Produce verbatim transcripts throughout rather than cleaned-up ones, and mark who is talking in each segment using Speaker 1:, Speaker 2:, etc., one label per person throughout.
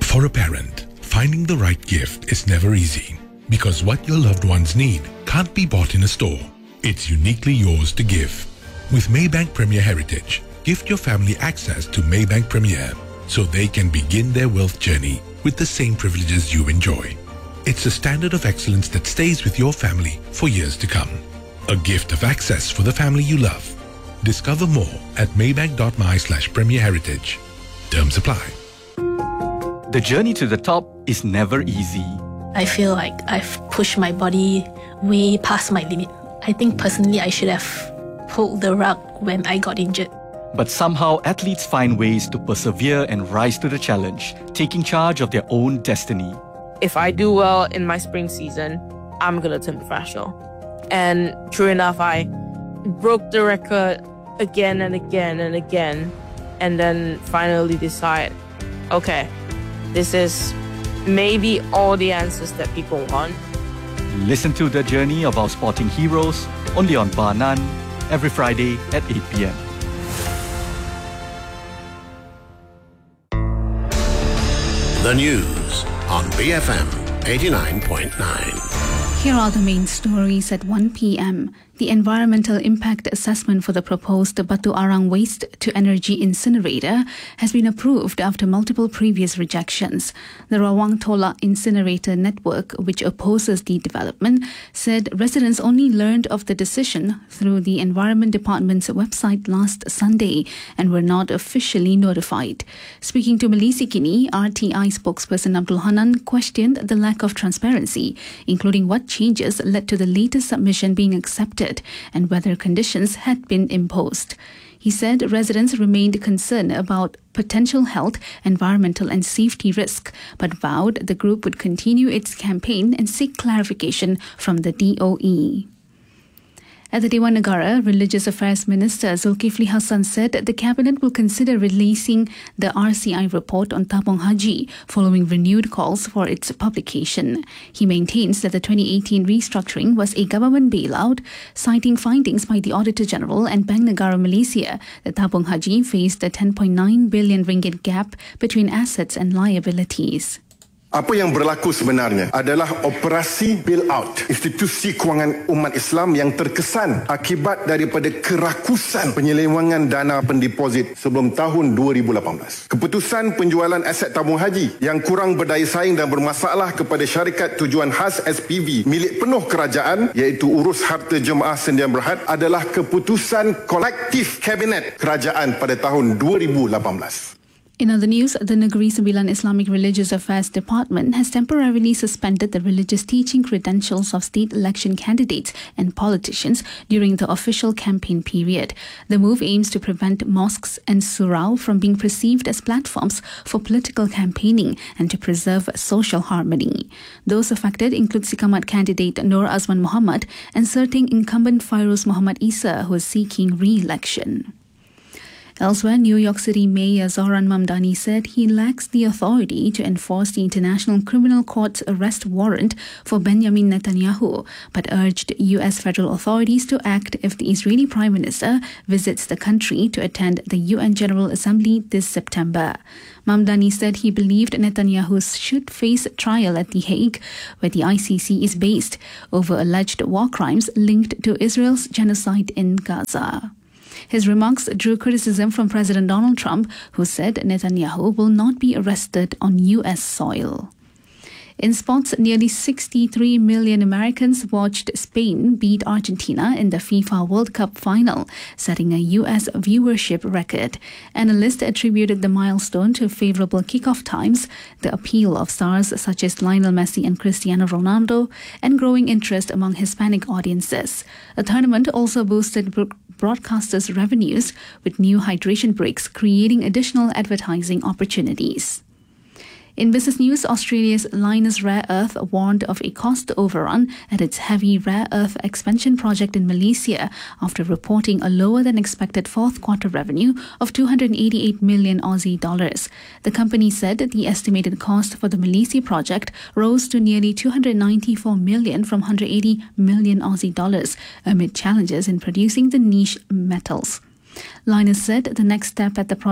Speaker 1: For a parent, finding the right gift is never easy because what your loved ones need can't be bought in a store. It's uniquely yours to give. With Maybank Premier Heritage, gift your family access to Maybank Premier so they can begin their wealth journey with the same privileges you enjoy. It's a standard of excellence that stays with your family for years to come. A gift of access for the family you love. Discover more at maybank.my slash Premier Heritage. Terms apply.
Speaker 2: The journey to the top is never easy.
Speaker 3: I feel like I've pushed my body way past my limit. I think personally I should have pulled the rug when I got injured.
Speaker 2: But somehow athletes find ways to persevere and rise to the challenge, taking charge of their own destiny.
Speaker 4: If I do well in my spring season, I'm going to turn professional. And true enough, I broke the record again and again and again, and then finally decide, okay, this is maybe all the answers that people want.
Speaker 2: Listen to the journey of our sporting heroes only on Banan every Friday at eight p.m.
Speaker 5: The news on B F M eighty-nine point nine.
Speaker 6: Here are the main stories at one p.m. The environmental impact assessment for the proposed Batu Arang waste-to-energy incinerator has been approved after multiple previous rejections. The Rawang Tolak Incinerator Network, which opposes the development, said residents only learned of the decision through the Environment Department's website last Sunday and were not officially notified. Speaking to Malaysia Kini, R T I spokesperson Abdul Hanan questioned the lack of transparency, including what changes led to the latest submission being accepted and whether conditions had been imposed. He said residents remained concerned about potential health, environmental and safety risk, but vowed the group would continue its campaign and seek clarification from the D O E. At the Dewan Negara, Religious Affairs Minister Zulkifli Hassan said the Cabinet will consider releasing the R C I report on Tabung Haji following renewed calls for its publication. He maintains that the twenty eighteen restructuring was a government bailout, citing findings by the Auditor General and Bank Negara Malaysia that Tabung Haji faced a ten point nine billion ringgit gap between assets and liabilities.
Speaker 7: Apa yang berlaku sebenarnya adalah operasi bailout institusi kewangan umat Islam yang terkesan akibat daripada kerakusan penyelewangan dana pendeposit sebelum tahun dua ribu lapan belas. Keputusan penjualan aset tabung haji yang kurang berdaya saing dan bermasalah kepada syarikat tujuan khas S P V milik penuh kerajaan iaitu Urus Harta Jemaah Sendian Berhad adalah keputusan kolektif Kabinet Kerajaan pada tahun dua ribu lapan belas.
Speaker 6: In other news, the Negeri Sembilan Islamic Religious Affairs Department has temporarily suspended the religious teaching credentials of state election candidates and politicians during the official campaign period. The move aims to prevent mosques and surau from being perceived as platforms for political campaigning and to preserve social harmony. Those affected include Sikamat candidate Nur Azman Muhammad and certain incumbent Fairuz Muhammad Isa, who is seeking re-election. Elsewhere, New York City Mayor Zohran Mamdani said he lacks the authority to enforce the International Criminal Court's arrest warrant for Benjamin Netanyahu, but urged U S federal authorities to act if the Israeli Prime Minister visits the country to attend the U N General Assembly this September. Mamdani said he believed Netanyahu should face trial at The Hague, where the I C C is based, over alleged war crimes linked to Israel's genocide in Gaza. His remarks drew criticism from President Donald Trump, who said Netanyahu will not be arrested on U S soil. In sports, nearly sixty-three million Americans watched Spain beat Argentina in the FIFA World Cup final, setting a U S viewership record. Analysts attributed the milestone to favorable kickoff times, the appeal of stars such as Lionel Messi and Cristiano Ronaldo, and growing interest among Hispanic audiences. The tournament also boosted broadcasters' revenues, with new hydration breaks creating additional advertising opportunities. In business news, Australia's Lynas Rare Earth warned of a cost overrun at its heavy rare earth expansion project in Malaysia after reporting a lower than expected fourth quarter revenue of two hundred eighty-eight million Aussie dollars. The company said the estimated cost for the Malaysia project rose to nearly two hundred ninety-four million from one hundred eighty million Aussie dollars amid challenges in producing the niche metals. Lynas said the next step at the project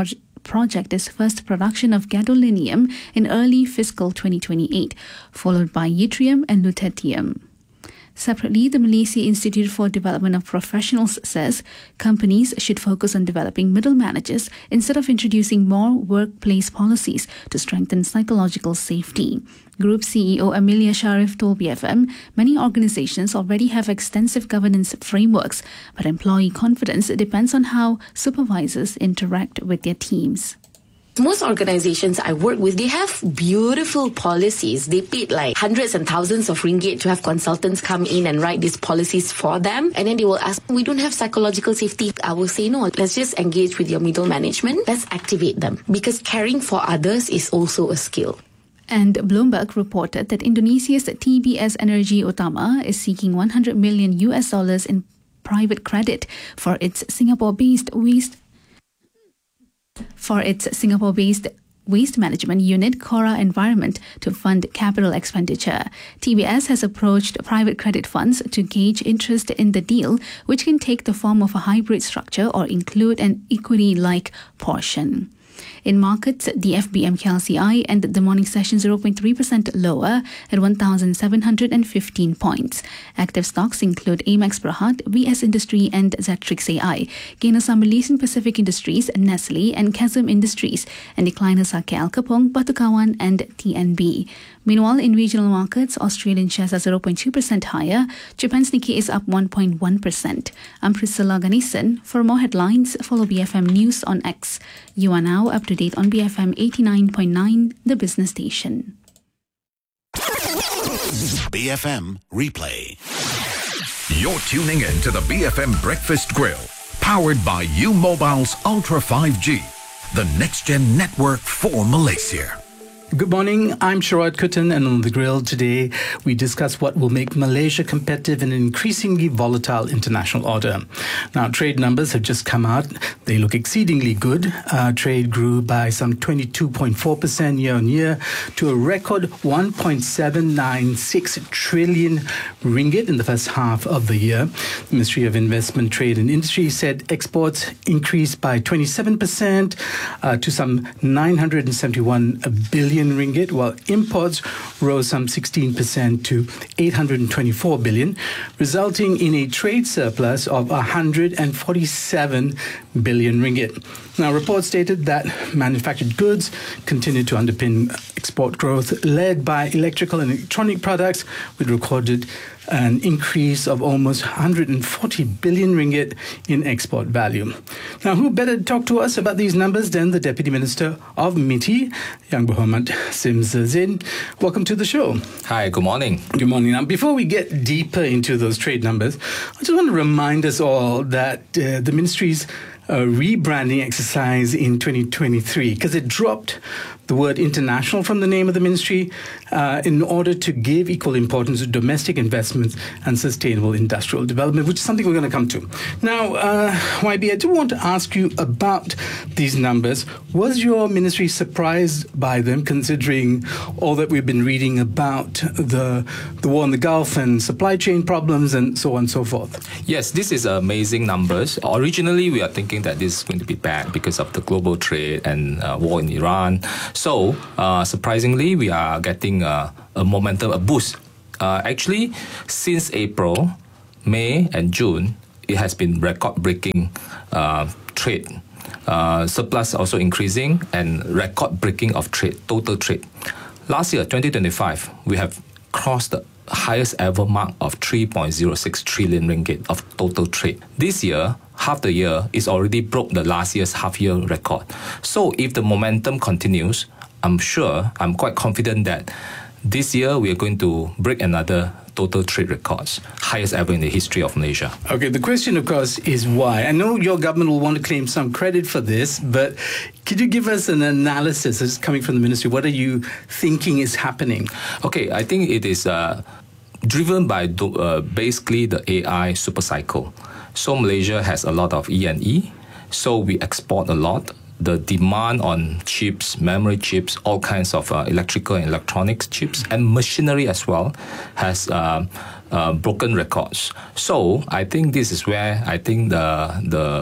Speaker 6: project its first production of gadolinium in early fiscal twenty twenty-eight, followed by yttrium and lutetium. Separately, the Malaysia Institute for Development of Professionals says companies should focus on developing middle managers instead of introducing more workplace policies to strengthen psychological safety. Group C E O Amelia Sharif told B F M many organizations already have extensive governance frameworks, but employee confidence depends on how supervisors interact with their teams.
Speaker 8: Most organizations I work with, they have beautiful policies. They paid like hundreds and thousands of ringgit to have consultants come in and write these policies for them. And then they will ask, we don't have psychological safety. I will say, no, let's just engage with your middle management. Let's activate them. Because caring for others is also a skill.
Speaker 6: And Bloomberg reported that Indonesia's T B S Energy Utama is seeking one hundred million U S dollars in private credit for its Singapore-based waste for its Singapore-based waste management unit, Cora Environment, to fund capital expenditure. T B S has approached private credit funds to gauge interest in the deal, which can take the form of a hybrid structure or include an equity-like portion. In markets, the F B M K L C I ended the morning session zero point three percent lower at one thousand seven hundred fifteen points. Active stocks include Amex Berhad, V S Industry and Zetrix A I. Gainers are Malaysian Pacific Industries, Nestle and Chasm Industries, and decliners are K L Kapong, Batu Kawan and T N B. Meanwhile, in regional markets, Australian shares are zero point two percent higher. Japan's Nikkei is up one point one percent. I'm Priscilla Ganesan. For more headlines, follow B F M News on X. You are now up to date on B F M eighty-nine point nine, the business station.
Speaker 5: B F M Replay.
Speaker 9: You're tuning in to the B F M Breakfast Grill, powered by U Mobile's Ultra five G, the next-gen network for Malaysia.
Speaker 10: Good morning, I'm Sharad Kuttan, and on The Grill today we discuss what will make Malaysia competitive in an increasingly volatile international order. Now, trade numbers have just come out. They look exceedingly good. Uh, trade grew by some twenty-two point four percent year on year to a record one point seven nine six trillion ringgit in the first half of the year. The Ministry of Investment, Trade and Industry said exports increased by twenty-seven percent uh, to some nine hundred seventy-one billion ringgit, while imports rose some sixteen percent to eight hundred twenty-four billion, resulting in a trade surplus of one hundred forty-seven billion ringgit. Now, reports stated that manufactured goods continued to underpin export growth, led by electrical and electronic products, which recorded an increase of almost one hundred forty billion ringgit in export value. Now, who better to talk to us about these numbers than the Deputy Minister of M I T I, Yang Berhormat Sim Zain. Welcome to the show.
Speaker 11: Hi, good morning.
Speaker 10: Good morning. Now, before we get deeper into those trade numbers, I just want to remind us all that uh, the ministry's uh, rebranding exercise in twenty twenty-three, because it dropped the word international from the name of the ministry uh, in order to give equal importance to domestic investments and sustainable industrial development, which is something we're going to come to. Now, uh, Y B, I do want to ask you about these numbers. Was your ministry surprised by them, considering all that we've been reading about the, the war in the Gulf and supply chain problems and so on and so forth?
Speaker 11: Yes, this is amazing numbers. Originally, we are thinking that this is going to be bad because of the global trade and uh, war in Iran. So, uh, surprisingly, we are getting uh, a momentum, a boost. Uh, actually, since April, May and June, it has been record-breaking uh, trade. Uh, surplus also increasing and record-breaking of trade, total trade. Last year, twenty twenty-five, we have crossed the highest ever mark of three point zero six trillion ringgit of total trade. This year, half the year, is already broke the last year's half-year record. So if the momentum continues, I'm sure, I'm quite confident that this year we are going to break another total trade records, highest ever in the history of Malaysia.
Speaker 10: Okay, the question, of course, is why. I know your government will want to claim some credit for this, but could you give us an analysis that's coming from the ministry? What are you thinking is happening?
Speaker 11: Okay, I think it is uh, driven by uh, basically the A I super cycle. So Malaysia has a lot of E and E, so we export a lot. The demand on chips, memory chips, all kinds of uh, electrical and electronics chips, and machinery as well, has uh, uh, broken records. So I think this is where I think the the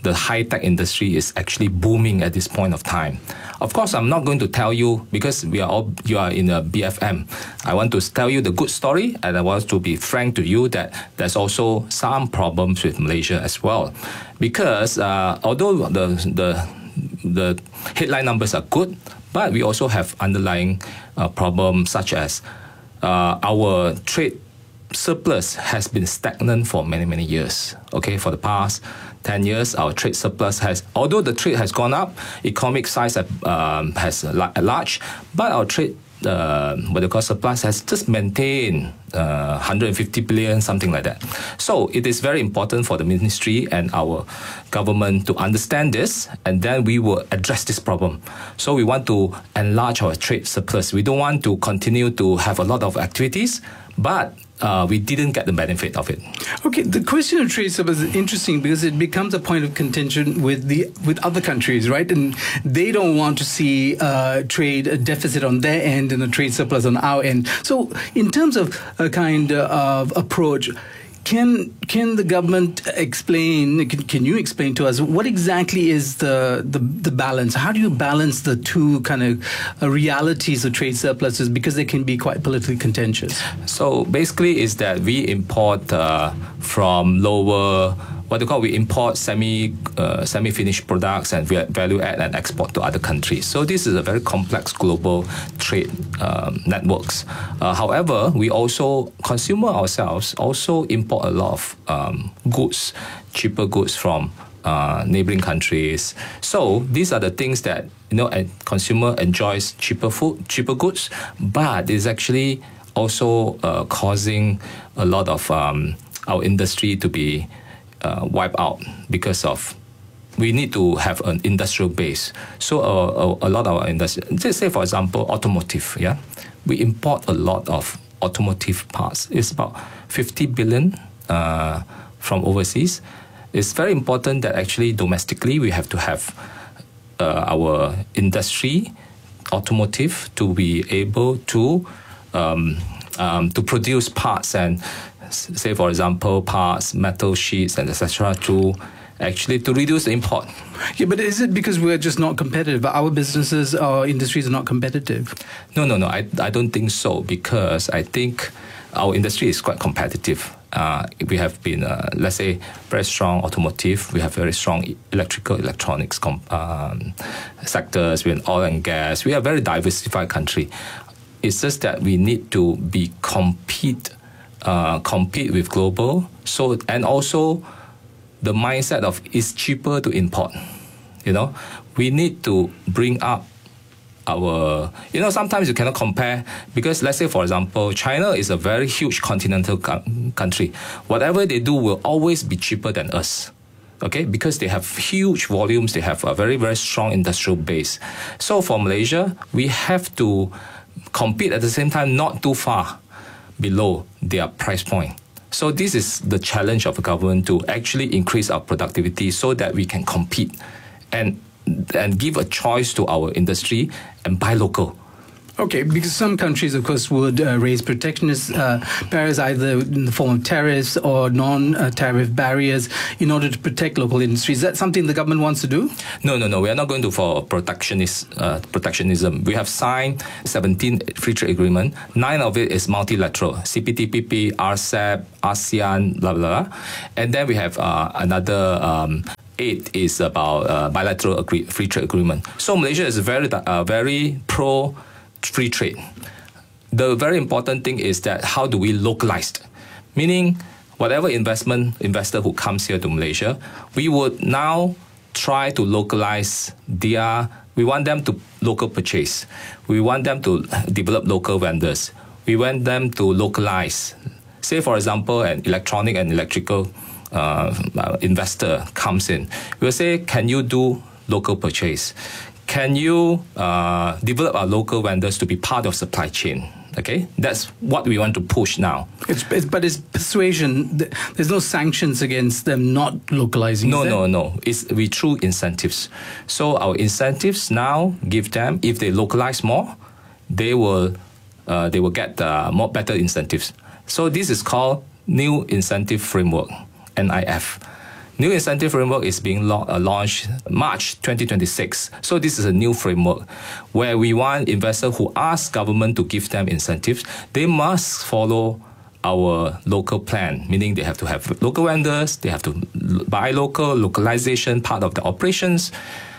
Speaker 11: the high-tech industry is actually booming at this point of time. Of course, I'm not going to tell you because we are all you are in a B F M. I want to tell you the good story, and I want to be frank to you that there's also some problems with Malaysia as well, because uh, although the the the headline numbers are good, but we also have underlying uh, problems such as uh, our trade surplus has been stagnant for many many years. Okay, for the past ten years, our trade surplus has, although the trade has gone up, economic size have, um, has enlarged, but our trade, uh, what they call surplus, has just maintained uh, one hundred fifty billion, something like that. So it is very important for the ministry and our government to understand this, and then we will address this problem. So we want to enlarge our trade surplus. We don't want to continue to have a lot of activities, but Uh, we didn't get the benefit of it.
Speaker 10: Okay, the question of trade surplus is interesting because it becomes a point of contention with the with other countries, right? And they don't want to see uh, trade a deficit on their end and a trade surplus on our end. So, in terms of a kind of approach, Can can the government explain? Can, can you explain to us what exactly is the, the the balance? How do you balance the two kind of uh, realities of trade surpluses, because they can be quite politically contentious?
Speaker 11: So basically, is that we import uh, from lower. What they call we import semi uh, semi finished products and value add and export to other countries. So this is a very complex global trade um, networks. Uh, however, we also consumer ourselves also import a lot of um, goods, cheaper goods from uh, neighboring countries. So these are the things that you know a consumer enjoys cheaper food, cheaper goods, but it's actually also uh, causing a lot of um, our industry to be Uh, wipe out because of we need to have an industrial base. So uh, a, a lot of our industry, just say for example, automotive. Yeah, we import a lot of automotive parts. It's about fifty billion uh, from overseas. It's very important that actually domestically we have to have uh, our industry, automotive, to be able to um, um, to produce parts and. Say, for example, parts, metal sheets, and et cetera, to actually to reduce the import.
Speaker 10: Yeah, but is it because we're just not competitive? Our businesses, our industries are not competitive?
Speaker 11: No, no, no. I, I don't think so, because I think our industry is quite competitive. Uh, we have been, uh, let's say, very strong automotive. We have very strong electrical, electronics comp- um, sectors. We're in oil and gas. We are a very diversified country. It's just that we need to be compete. Uh, compete with global, so and also the mindset of it's cheaper to import. You know, we need to bring up our. You know, sometimes you cannot compare because let's say, for example, China is a very huge continental co- country. Whatever they do will always be cheaper than us. Okay, because they have huge volumes, they have a very very strong industrial base. So for Malaysia, we have to compete at the same time, not too far below their price point. So this is the challenge of the government, to actually increase our productivity so that we can compete and and give a choice to our industry and buy local.
Speaker 10: Okay, because some countries, of course, would uh, raise protectionist uh, barriers, either in the form of tariffs or non-tariff barriers, in order to protect local industries. Is that something the government wants to do?
Speaker 11: No, no, no. We are not going to for protectionist uh, protectionism. We have signed seventeen free trade agreement. Nine of it is multilateral: C P T P P, R C E P, ASEAN, blah blah blah. And then we have uh, another. Um, Eight is about uh, bilateral agree- free trade agreement. So Malaysia is very, uh, very pro free trade. The very important thing is that how do we localize? Meaning, whatever investment investor who comes here to Malaysia, we would now try to localize their. We want them to local purchase. We want them to develop local vendors. We want them to localize. Say, for example, an electronic and electrical Uh, investor comes in, we'll say, can you do local purchase? Can you uh, develop our local vendors to be part of supply chain? Okay, that's what we want to push now.
Speaker 10: It's, it's, but it's persuasion. There's no sanctions against them not localizing.
Speaker 11: No, no, no. It's we through incentives. So our incentives now give them, if they localize more, they will uh, they will get uh, more better incentives. So this is called New Incentive Framework. N I F. New incentive framework is being lo- uh, launched March twenty twenty-six. So this is a new framework where we want investors who ask government to give them incentives, they must follow our local plan, meaning they have to have local vendors, they have to buy local, localization part of the operations,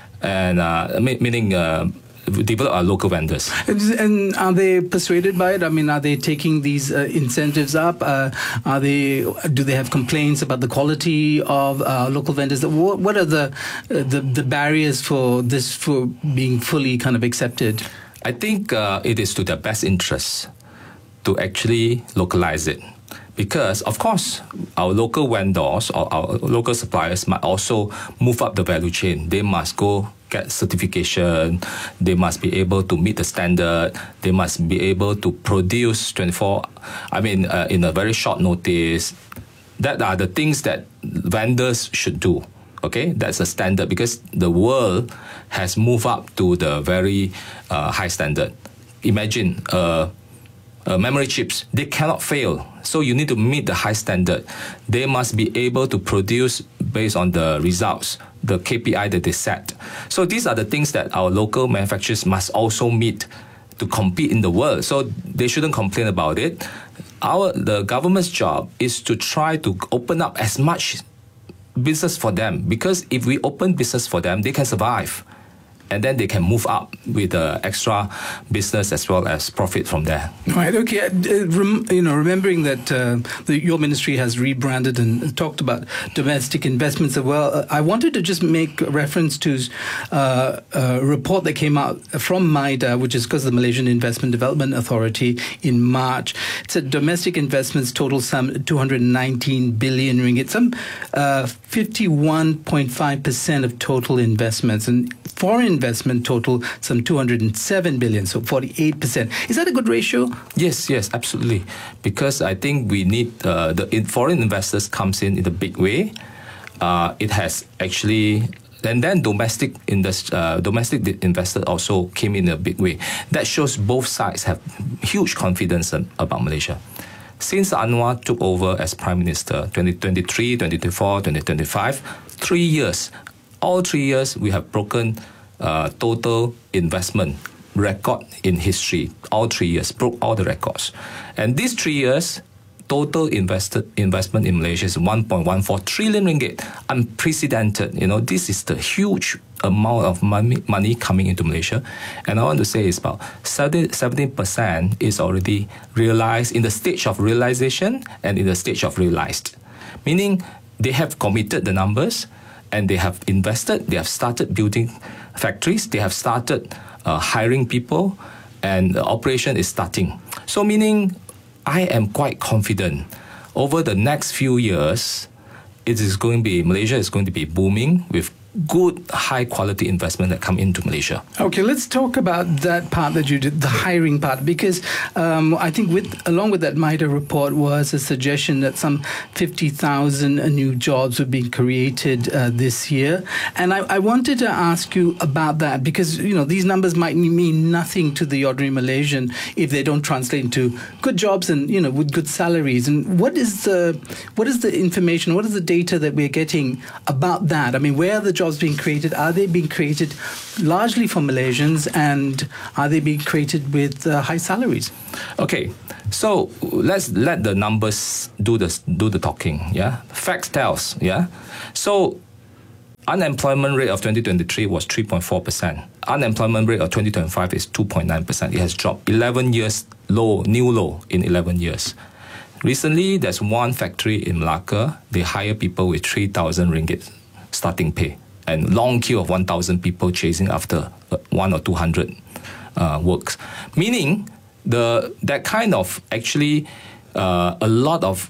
Speaker 11: and uh, meaning uh, develop our local vendors.
Speaker 10: And are they persuaded by it? I mean, are they taking these uh, incentives up? Uh, are they? Do they have complaints about the quality of uh, local vendors? What, what are the, uh, the the barriers for this for being fully kind of accepted?
Speaker 11: I think uh, it is to their best interest to actually localize it. Because, of course, our local vendors or our local suppliers might also move up the value chain. They must go get certification. They must be able to meet the standard. They must be able to produce twenty-four, I mean, uh, in a very short notice. That are the things that vendors should do. Okay, that's a standard because the world has moved up to the very uh, high standard. Imagine uh, uh, memory chips, they cannot fail. So you need to meet the high standard. They must be able to produce based on the results, the K P I that they set. So these are the things that our local manufacturers must also meet to compete in the world. So they shouldn't complain about it. Our the government's job is to try to open up as much business for them, because if we open business for them, they can survive. And then they can move up with the extra business as well as profit from there.
Speaker 10: Right. Okay. Uh, rem, you know, remembering that uh, the, your ministry has rebranded and talked about domestic investments as well, uh, I wanted to just make reference to uh, a report that came out from MIDA, which is because of the Malaysian Investment Development Authority, in March. It said domestic investments total some two hundred nineteen billion ringgit, some uh, fifty-one point five percent of total investments, and foreign investment total some two hundred seven billion, so forty-eight percent. Is that a good ratio?
Speaker 11: Yes, yes, absolutely. Because I think we need uh, the in foreign investors comes in in a big way. Uh, it has actually, and then domestic industri- uh, domestic investors also came in a big way. That shows both sides have huge confidence about Malaysia. Since Anwar took over as Prime Minister, twenty twenty-three, twenty twenty-four, twenty twenty-five, three years, all three years we have broken Uh, total investment record in history. All three years broke all the records, and these three years, total invested investment in Malaysia is one point one four trillion ringgit, unprecedented. You know, this is the huge amount of money money coming into Malaysia, and I want to say it's about seventeen percent is already realized in the stage of realization and in the stage of realized, meaning they have committed the numbers. And they have invested, they have started building factories, they have started uh, hiring people, and the operation is starting. So meaning, I am quite confident over the next few years, it is going to be, Malaysia is going to be booming with good, high-quality investment that come into Malaysia.
Speaker 10: Okay, let's talk about that part that you did, the hiring part, because um, I think with along with that MIDA report was a suggestion that some fifty thousand new jobs were being created uh, this year. And I, I wanted to ask you about that because, you know, these numbers might mean nothing to the ordinary Malaysian if they don't translate into good jobs and, you know, with good salaries. And what is the, what is the information, what is the data that we're getting about that? I mean, where are the jobs being created? Are they being created largely for Malaysians, and are they being created with uh, high salaries?
Speaker 11: Okay, so let's let the numbers do the do the talking. Yeah, facts tells. Yeah, so unemployment rate of twenty twenty-three was three point four percent. Unemployment rate of twenty twenty-five is two point nine percent. It has dropped eleven years low, new low in eleven years. Recently, there's one factory in Malacca. They hire people with three thousand ringgit starting pay, and long queue of one thousand people chasing after one or two hundred uh, works. Meaning, the that kind of actually uh, a lot of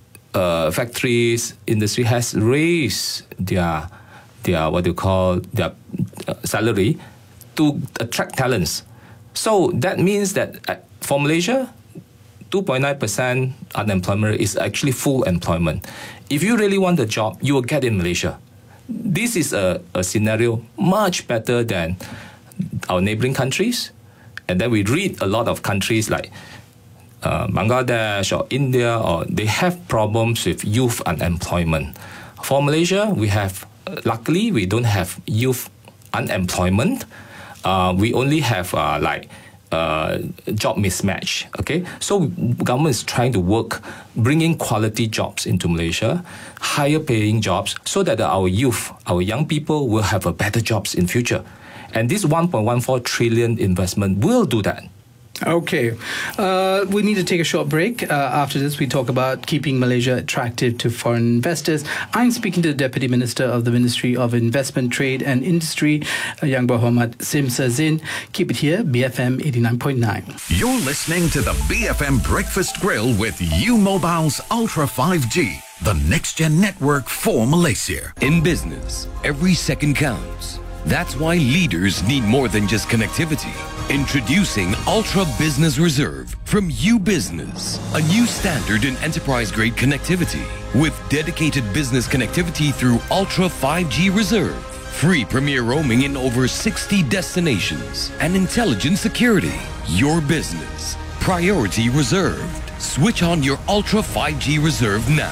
Speaker 11: uh, factories, industry has raised their their what do you call their uh, salary to attract talents. So that means that uh, for Malaysia, two point nine percent unemployment is actually full employment. If you really want a job, you will get in Malaysia. This is a, a scenario much better than our neighboring countries. And then we read a lot of countries like uh, Bangladesh or India, or they have problems with youth unemployment. For Malaysia, we have, luckily, we don't have youth unemployment. Uh, we only have uh, like uh, job mismatch. Okay, so government is trying to work, bringing quality jobs into Malaysia, higher paying jobs, so that our youth, our young people will have a better jobs in future. And this one point one four trillion investment will do that.
Speaker 10: Okay. Uh, we need to take a short break. Uh, after this, we talk about keeping Malaysia attractive to foreign investors. I'm speaking to the Deputy Minister of the Ministry of Investment, Trade and Industry, uh, Yang Berhormat Sim Sazin. Keep it here, B F M eighty-nine point nine.
Speaker 9: You're listening to the B F M Breakfast Grill with U Mobile's Ultra five G, the next-gen network for Malaysia.
Speaker 12: In business, every second counts. That's why leaders need more than just connectivity. Introducing Ultra Business Reserve from U Business, a new standard in enterprise-grade connectivity with dedicated business connectivity through Ultra five G Reserve, free premier roaming in over sixty destinations, and intelligent security. Your business, priority reserved. Switch on your Ultra five G Reserve now.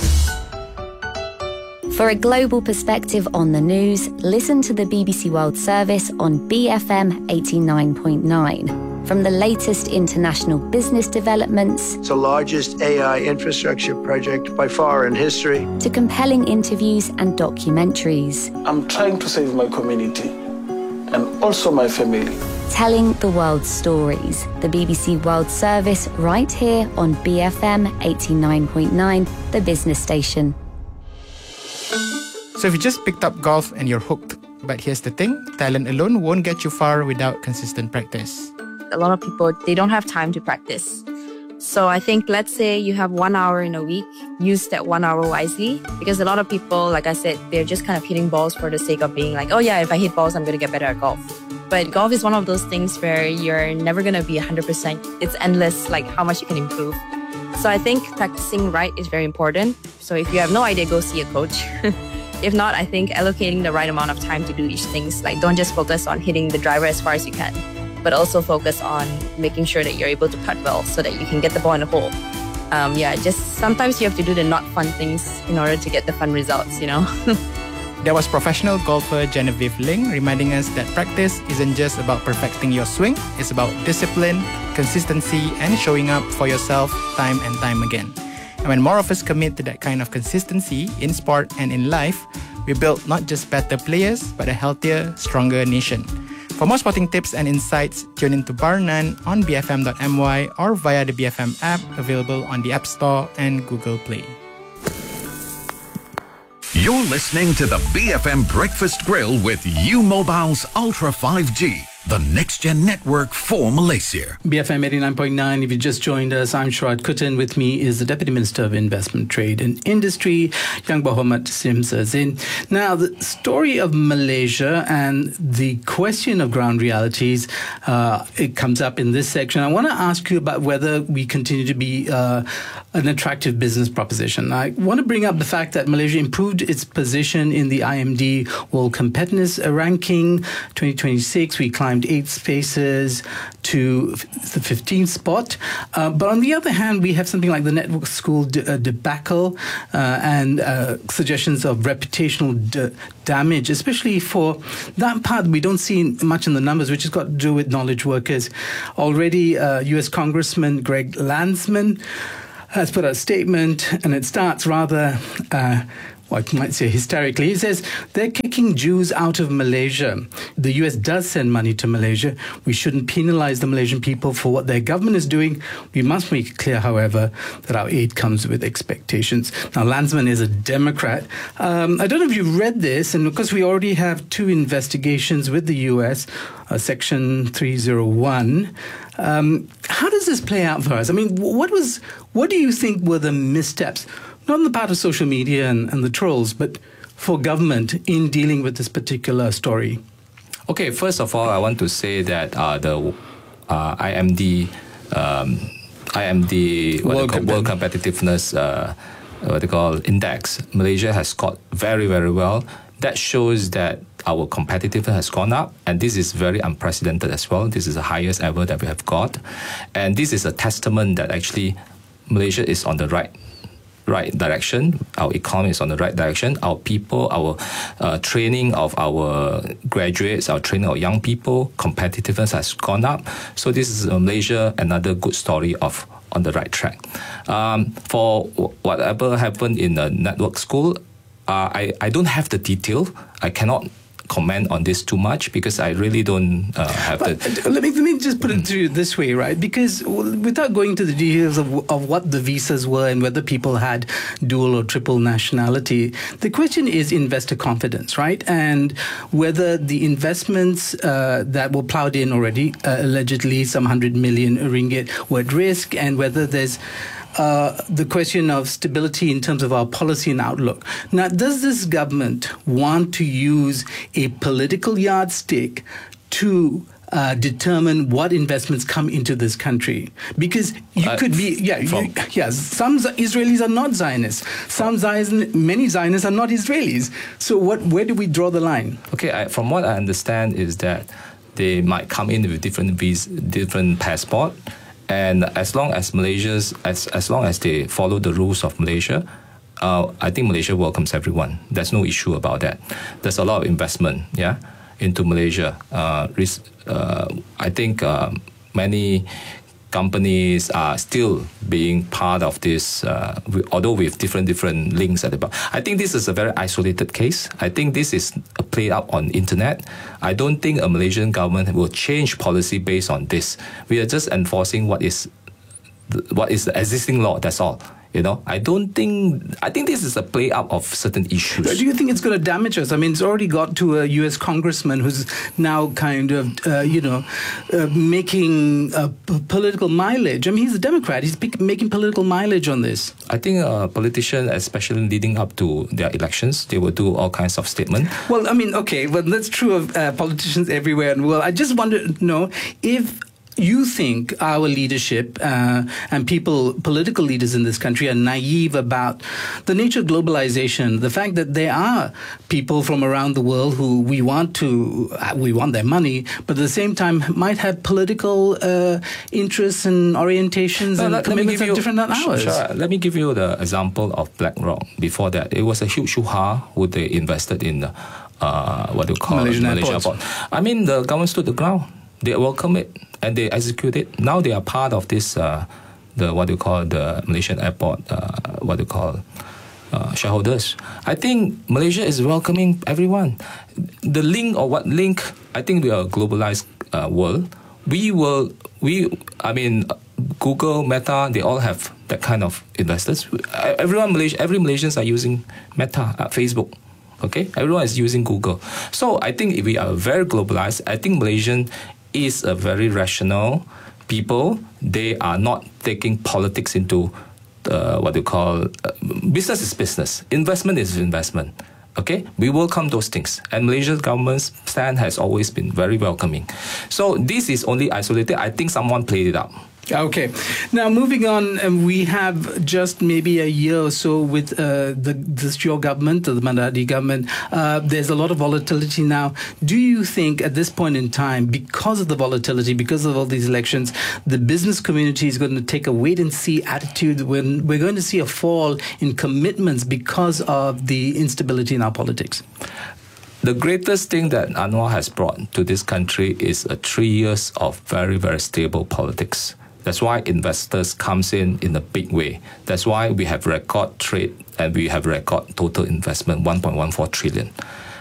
Speaker 13: For a global perspective on the news, listen to the B B C World Service on B F M eighty-nine point nine. From the latest international business developments,
Speaker 14: it's the largest A I infrastructure project by far in history,
Speaker 13: to compelling interviews and documentaries.
Speaker 15: I'm trying to save my community and also my family.
Speaker 13: Telling the world's stories. The B B C World Service right here on B F M eighty-nine point nine, the business station.
Speaker 16: So if you just picked up golf and you're hooked, but here's the thing, talent alone won't get you far without consistent practice.
Speaker 17: A lot of people, they don't have time to practice. So I think, let's say you have one hour in a week, use that one hour wisely. Because a lot of people, like I said, they're just kind of hitting balls for the sake of being like, oh yeah, if I hit balls, I'm going to get better at golf. But golf is one of those things where you're never going to be one hundred percent. It's endless, like how much you can improve. So I think practicing right is very important. So if you have no idea, go see a coach. If not, I think allocating the right amount of time to do each things. Like, don't just focus on hitting the driver as far as you can, but also focus on making sure that you're able to putt well so that you can get the ball in the hole. Um, yeah, just sometimes you have to do the not fun things in order to get the fun results, you know?
Speaker 16: That was professional golfer Genevieve Ling reminding us that practice isn't just about perfecting your swing, it's about discipline, consistency, and showing up for yourself time and time again. And when more of us commit to that kind of consistency in sport and in life, we build not just better players, but a healthier, stronger nation. For more sporting tips and insights, tune into Bar None on b f m dot m y or via the B F M app, available on the App Store and Google Play.
Speaker 9: You're listening to the B F M Breakfast Grill with U Mobile's Ultra five G, the next-gen network for Malaysia.
Speaker 10: B F M eighty-nine point nine, if you just joined us, I'm Sharad Kuttan. With me is the Deputy Minister of Investment, Trade and Industry, Yang Berhormat Sim Sazin. Now, the story of Malaysia and the question of ground realities, uh, it comes up in this section. I want to ask you about whether we continue to be uh, an attractive business proposition. I want to bring up the fact that Malaysia improved its position in the I M D World Competitiveness Ranking twenty twenty-six. We climbed eight spaces to the fifteenth spot. Uh, but on the other hand, we have something like the network school de- uh, debacle uh, and uh, suggestions of reputational d- damage, especially for that part we don't see much in the numbers, which has got to do with knowledge workers. Already, uh, U S Congressman Greg Landsman has put out a statement, and it starts rather... Uh, Well, I might say hysterically. He says they're kicking Jews out of Malaysia. The U S does send money to Malaysia. We shouldn't penalize the Malaysian people for what their government is doing. We must make it clear, however, that our aid comes with expectations. Now, Landsman is a Democrat. Um, I don't know if you've read this, and because we already have two investigations with the U S, uh, Section three oh one. Um, how does this play out for us? I mean, what was, what do you think were the missteps? Not on the part of social media and, and the trolls, but for government in dealing with this particular story?
Speaker 11: Okay, first of all, I want to say that uh, the uh, I M D, um, I M D, what World, they call, World Competitiveness, uh, what they call index, Malaysia has scored very, very well. That shows that our competitiveness has gone up, and this is very unprecedented as well. This is the highest ever that we have got, and this is a testament that actually Malaysia is on the right right direction. Our economy is on the right direction. Our people, our uh, training of our graduates, our training of young people, competitiveness has gone up. So this is uh, Malaysia, another good story of on the right track. Um, for whatever happened in the network school, uh, I, I don't have the detail. I cannot comment on this too much because I really don't uh, have
Speaker 10: but
Speaker 11: the...
Speaker 10: Let me, let me just put it to you this way, right? Because without going to the details of, of what the visas were and whether people had dual or triple nationality, the question is investor confidence, right? And whether the investments uh, that were plowed in already, uh, allegedly some hundred million ringgit, were at risk, and whether there's Uh, the question of stability in terms of our policy and outlook. Now, does this government want to use a political yardstick to uh, determine what investments come into this country? Because you uh, could be, yeah, you, yeah. Some Israelis are not Zionists. Some Zion, many Zionists are not Israelis. So, what? Where do we draw the line?
Speaker 11: Okay, I, from what I understand is that they might come in with different vis, different passport. And as long as Malaysia's, as, as long as they follow the rules of Malaysia, uh, I think Malaysia welcomes everyone. There's no issue about that. There's a lot of investment, yeah, into Malaysia. Uh, uh, I think uh, many companies are still being part of this, uh, although with different different links at the back. I think this is a very isolated case. I think this is a play out on internet. I don't think a Malaysian government will change policy based on this. We are just enforcing what is the, what is the existing law. That's all. You know, I don't think, I think this is a play out of certain issues.
Speaker 10: Do you think it's going to damage us? I mean, it's already got to a U S congressman who's now kind of, uh, you know, uh, making uh, p- political mileage. I mean, he's a Democrat. He's p- making political mileage on this.
Speaker 11: I think a politician, especially leading up to their elections, they will do all kinds of statements.
Speaker 10: Well, I mean, okay, but that's true of uh, politicians everywhere in the world. I just want to know if you think our leadership uh, and people, political leaders in this country, are naive about the nature of globalization, the fact that there are people from around the world who we want to, we want their money, but at the same time might have political uh, interests and orientations no, and let, commitments that are different than ours.
Speaker 11: Sure. Let me give you the example of BlackRock. Before that, it was a huge hoo-ha who they invested in the, uh, what do you call
Speaker 10: Malaysian
Speaker 11: it? Malaysia Airport. I mean, the government stood the ground. They welcome it and they execute it. Now they are part of this, uh, the what do you call the Malaysian airport, uh, what do you call uh, shareholders. I think Malaysia is welcoming everyone. The link or what link, I think we are a globalized uh, world. We will, we, I mean, Google, Meta, they all have that kind of investors. Everyone, Malaysia, every Malaysians are using Meta, uh, Facebook. Okay, everyone is using Google. So I think if we are very globalized, I think Malaysian is a very rational people. They are not taking politics into uh, what they call uh, business is business, investment is investment. Okay, we welcome those things, and Malaysia's government's stand has always been very welcoming. So this is only isolated. I think someone played it up.
Speaker 10: Okay. Now, moving on, um, we have just maybe a year or so with uh, the this your government, the Mandadi government. Uh, there's a lot of volatility now. Do you think at this point in time, because of the volatility, because of all these elections, the business community is going to take a wait-and-see attitude when we're going to see a fall in commitments because of the instability in our politics?
Speaker 11: The greatest thing that Anwar has brought to this country is a three years of very, very stable politics. That's why investors comes in in a big way. That's why we have record trade and we have record total investment, one point one four trillion.